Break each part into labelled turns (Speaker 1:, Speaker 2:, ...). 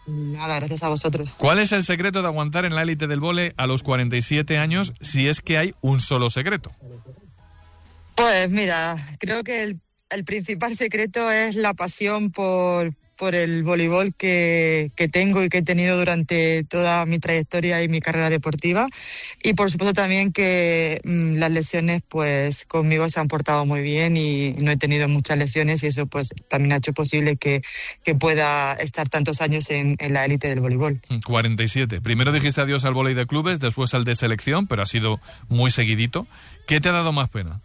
Speaker 1: Nada, gracias a vosotros.
Speaker 2: ¿Cuál es el secreto de aguantar en la élite del vóley a los 47 años, si es que hay un solo secreto?
Speaker 1: Pues mira, creo que el principal secreto es la pasión por el voleibol que tengo y que he tenido durante toda mi trayectoria y mi carrera deportiva, y por supuesto también que las lesiones pues conmigo se han portado muy bien y no he tenido muchas lesiones, y eso pues también ha hecho posible que pueda estar tantos años en la élite del voleibol.
Speaker 2: 47. Primero dijiste adiós al vóley de clubes, después al de selección, pero ha sido muy seguidito. ¿Qué te ha dado más pena?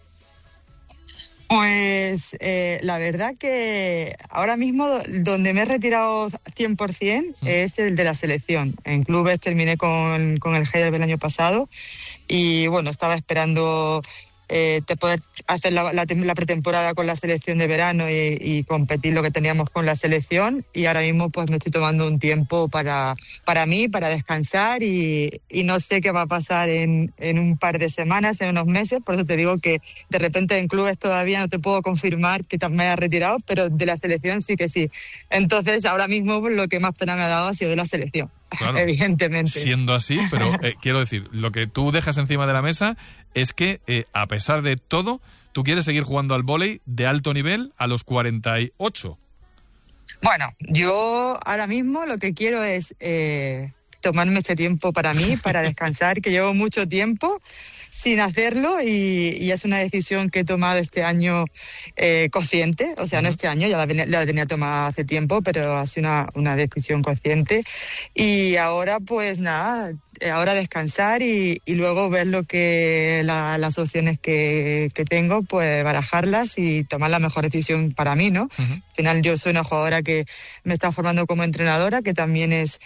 Speaker 1: Pues la verdad que ahora mismo donde me he retirado 100% es el de la selección. En clubes terminé con el Heidelberg el año pasado y bueno, estaba esperando poder hacer la pretemporada con la selección de verano y competir lo que teníamos con la selección, y ahora mismo pues me estoy tomando un tiempo para mí, para descansar, y no sé qué va a pasar en un par de semanas, en unos meses. Por eso te digo que de repente en clubes todavía no te puedo confirmar que me haya retirado, pero de la selección sí que sí. Entonces ahora mismo lo que más pena me ha dado ha sido de la selección. Claro, evidentemente.
Speaker 2: Siendo así, pero quiero decir, lo que tú dejas encima de la mesa es que, a pesar de todo, tú quieres seguir jugando al vóley de alto nivel a los 48.
Speaker 1: Bueno, yo ahora mismo lo que quiero es tomarme este tiempo para mí, para descansar, que llevo mucho tiempo sin hacerlo, y es una decisión que he tomado este año consciente, o sea, no este año, ya la tenía tomada hace tiempo, pero ha sido una decisión consciente, y ahora pues nada, ahora descansar y luego ver lo que las opciones que tengo, pues barajarlas y tomar la mejor decisión para mí, ¿no? Al final yo soy una jugadora que me está formando como entrenadora, que también es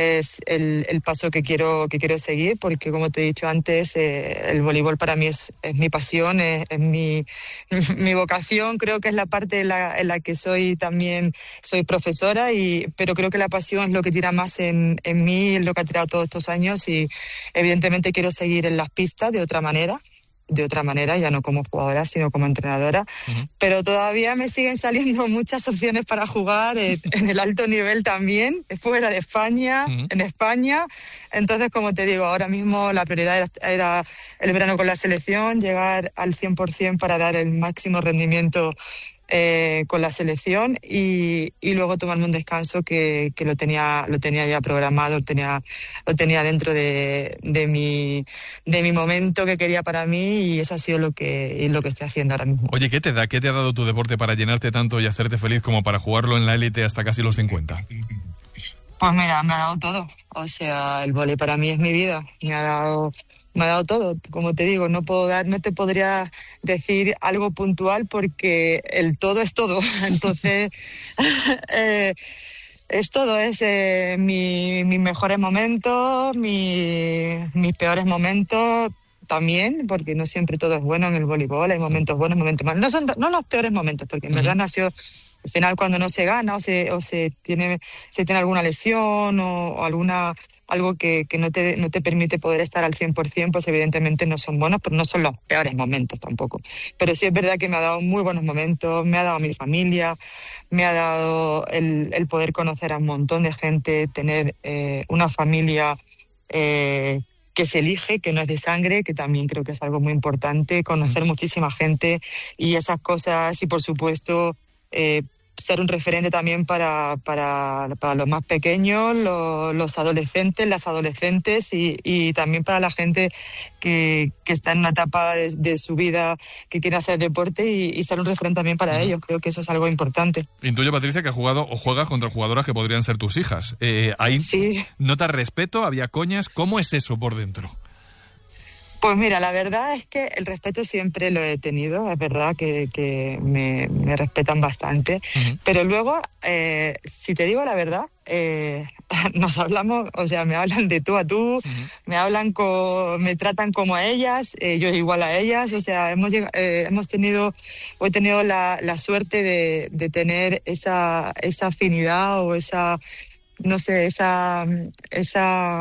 Speaker 1: el paso que quiero seguir, porque como te he dicho antes, el voleibol para mí es mi pasión, es mi vocación. Creo que es la parte en la que soy profesora, pero creo que la pasión es lo que tira más en mí, es lo que ha tirado todos estos años, y evidentemente quiero seguir en las pistas de otra manera, ya no como jugadora, sino como entrenadora, pero todavía me siguen saliendo muchas opciones para jugar en el alto nivel también, fuera de España, en España. Entonces, como te digo, ahora mismo la prioridad era el verano con la selección, llegar al 100% para dar el máximo rendimiento con la selección, y luego tomarme un descanso que lo tenía ya programado, lo tenía dentro de mi momento que quería para mí, y eso ha sido lo que estoy haciendo ahora mismo.
Speaker 2: Oye, ¿qué te ha dado tu deporte para llenarte tanto y hacerte feliz como para jugarlo en la élite hasta casi los 50?
Speaker 1: Pues mira, me ha dado todo. O sea, el vóley para mí es mi vida. Me ha dado todo. Como te digo, no te podría decir algo puntual, porque el todo es todo. Entonces, es todo, es mis mejores momentos, mis peores momentos también, porque no siempre todo es bueno en el voleibol. Hay momentos buenos, momentos malos. No los peores momentos, porque en verdad nació. Al final, cuando no se gana o se tiene alguna lesión o algo que no te permite poder estar al 100%, pues evidentemente no son buenos, pero no son los peores momentos tampoco. Pero sí es verdad que me ha dado muy buenos momentos, me ha dado mi familia, me ha dado el poder conocer a un montón de gente, tener una familia que se elige, que no es de sangre, que también creo que es algo muy importante, conocer muchísima gente y esas cosas, y por supuesto ser un referente también para los más pequeños, los adolescentes, las adolescentes, y también para la gente que está en una etapa de su vida que quiere hacer deporte, y ser un referente también para ellos. Creo que eso es algo importante.
Speaker 2: Intuyo, Patricia, que has jugado o juegas contra jugadoras que podrían ser tus hijas. ¿Ahí
Speaker 1: sí.
Speaker 2: ¿Notas respeto? ¿Había coñas? ¿Cómo es eso por dentro?
Speaker 1: Pues mira, la verdad es que el respeto siempre lo he tenido, es verdad que me respetan bastante, pero luego, si te digo la verdad, nos hablamos, o sea, me hablan de tú a tú, me tratan como a ellas, yo igual a ellas, o sea, he tenido la suerte de tener esa afinidad o esa, no sé, esa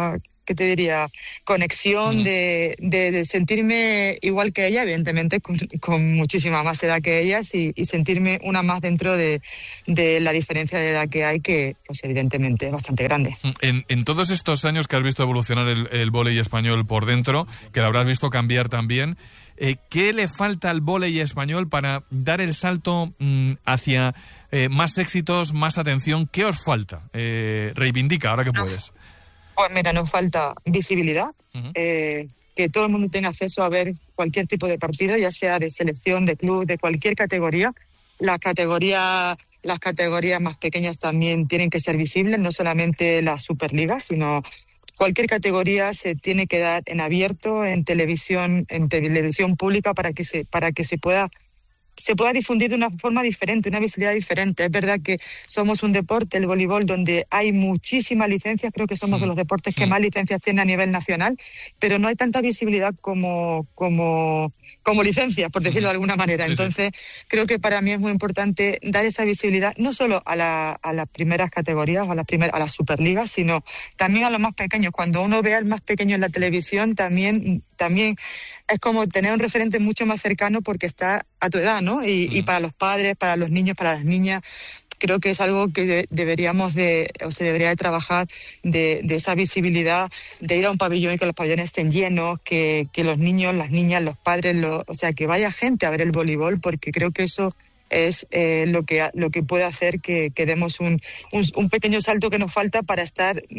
Speaker 1: ¿qué te diría? Conexión de sentirme igual que ella, evidentemente con muchísima más edad que ellas y sentirme una más dentro de la diferencia de edad que hay, que pues evidentemente es bastante grande.
Speaker 2: En todos estos años que has visto evolucionar el vóley español por dentro, que lo habrás visto cambiar también, ¿qué le falta al vóley español para dar el salto hacia más éxitos, más atención? ¿Qué os falta? Reivindica ahora que puedes.
Speaker 1: Pues mira, nos falta visibilidad, que todo el mundo tenga acceso a ver cualquier tipo de partido, ya sea de selección, de club, de cualquier categoría. Las categorías más pequeñas también tienen que ser visibles, no solamente la Superliga, sino cualquier categoría se tiene que dar en abierto, en televisión pública, para que se pueda difundir de una forma diferente, una visibilidad diferente. Es verdad que somos un deporte, el voleibol, donde hay muchísimas licencias, creo que somos de los deportes que más licencias tiene a nivel nacional, pero no hay tanta visibilidad como licencias, por decirlo de alguna manera. Entonces, creo que para mí es muy importante dar esa visibilidad, no solo a las primeras categorías, a las superligas, sino también a los más pequeños. Cuando uno ve al más pequeño en la televisión, también es como tener un referente mucho más cercano porque está a tu edad, ¿no? Y para los padres, para los niños, para las niñas, creo que es algo que se debería de trabajar, de esa visibilidad, de ir a un pabellón y que los pabellones estén llenos, que los niños, las niñas, los padres, que vaya gente a ver el voleibol, porque creo que eso es lo que puede hacer que demos un pequeño salto que nos falta para estar al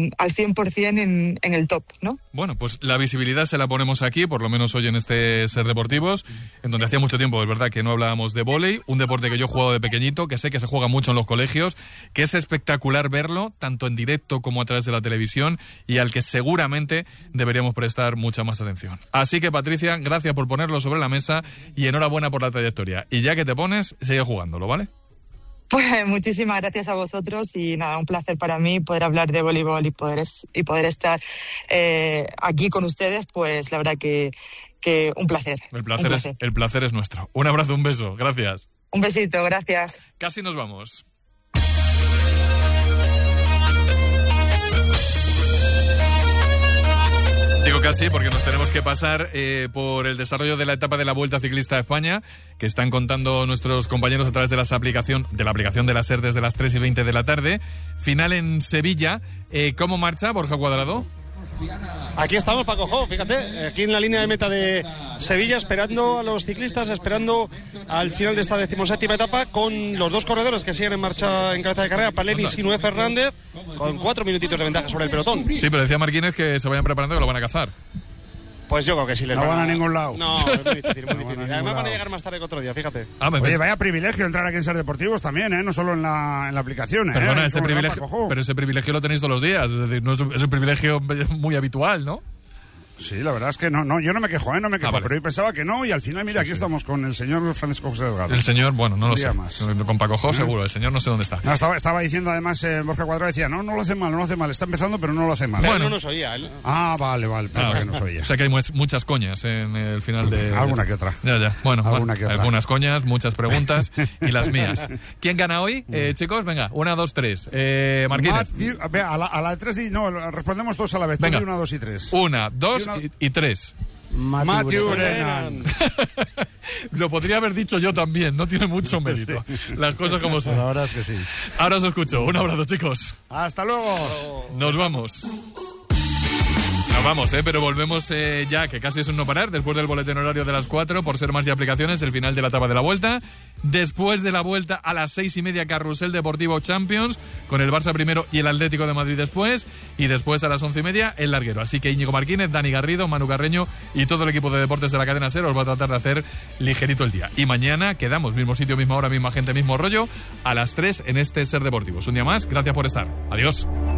Speaker 1: 100% en el top, ¿no?
Speaker 2: Bueno, pues la visibilidad se la ponemos aquí, por lo menos hoy en este Ser Deportivos, en donde hacía mucho tiempo, es verdad, que no hablábamos de vóley, un deporte que yo he jugado de pequeñito, que sé que se juega mucho en los colegios, que es espectacular verlo, tanto en directo como a través de la televisión, y al que seguramente deberíamos prestar mucha más atención. Así que, Patricia, gracias por ponerlo sobre la mesa y enhorabuena por la trayectoria. Y ya que te pones, sigue jugándolo, ¿vale?
Speaker 1: Pues muchísimas gracias a vosotros y nada, un placer para mí poder hablar de voleibol y poder estar aquí con ustedes, pues la verdad que un placer. El
Speaker 2: placer es nuestro. Un abrazo, un beso, gracias.
Speaker 1: Un besito, gracias.
Speaker 2: Casi nos vamos. Digo casi porque nos tenemos que pasar por el desarrollo de la etapa de la Vuelta Ciclista a España, que están contando nuestros compañeros a través de la aplicación de la SER desde las 3:20 de la tarde. Final en Sevilla. ¿Cómo marcha, Borja Cuadrado?
Speaker 3: Aquí estamos, Paco Jo, fíjate, aquí en la línea de meta de Sevilla, esperando a los ciclistas, esperando al final de esta 17ª etapa, con los dos corredores que siguen en marcha en cabeza de carrera, Palenis y Noé Fernández, con 4 minutitos de ventaja sobre el pelotón.
Speaker 2: Sí, pero decía Marquínez que se vayan preparando, que lo van a cazar.
Speaker 3: Pues yo creo que sí les
Speaker 4: no van a ningún lado.
Speaker 3: No, es muy difícil, muy difícil. Además van a llegar más tarde que otro día, fíjate.
Speaker 4: Oye, vaya privilegio entrar aquí en Ser Deportivos también, no solo en la aplicación.
Speaker 2: Perdona, pero ese privilegio lo tenéis todos los días, es decir, no es un privilegio muy habitual, ¿no?
Speaker 4: Sí, la verdad es que no, yo no me quejo, vale. Pero yo pensaba que no, y al final, mira, aquí estamos con el señor Francisco José Delgado.
Speaker 2: El señor, bueno, no lo sé, con Paco Jo seguro, el señor no sé dónde está.
Speaker 4: No, estaba diciendo además, Borja Cuadrado decía, no lo hace mal, está empezando, pero no lo hace mal.
Speaker 3: Bueno, no nos oía él.
Speaker 4: Ah, vale, pensaba que nos oía.
Speaker 2: O sea que hay muchas coñas en el final de...
Speaker 4: Alguna que otra.
Speaker 2: Ya, bueno,
Speaker 4: que otra.
Speaker 2: Algunas coñas, muchas preguntas y las mías. ¿Quién gana hoy, chicos? Venga, 1, 2, 3. Marquínez.
Speaker 4: A la 3, no, respondemos todos a la vez.
Speaker 2: Venga.
Speaker 4: 1, 2 y 3.
Speaker 2: 1, 2 y 3.
Speaker 4: Matthew Brennan.
Speaker 2: Lo podría haber dicho yo también, no tiene mucho mérito. Las cosas como son.
Speaker 4: La verdad es que sí.
Speaker 2: Ahora os escucho. Un abrazo, chicos.
Speaker 4: Hasta luego.
Speaker 2: Nos vamos. Nos vamos, pero volvemos ya, que casi es un no parar, después del boletín horario de las 4, por ser más de aplicaciones, el final de la etapa de la Vuelta. Después de la Vuelta, a las 6:30, Carrusel Deportivo Champions, con el Barça primero y el Atlético de Madrid después. Y después, a las 11:30, el larguero. Así que Íñigo Marquínez, Dani Garrido, Manu Carreño y todo el equipo de deportes de la cadena SER os va a tratar de hacer ligerito el día. Y mañana quedamos, mismo sitio, misma hora, misma gente, mismo rollo, a las 3 en este Ser Deportivos. Un día más, gracias por estar. Adiós.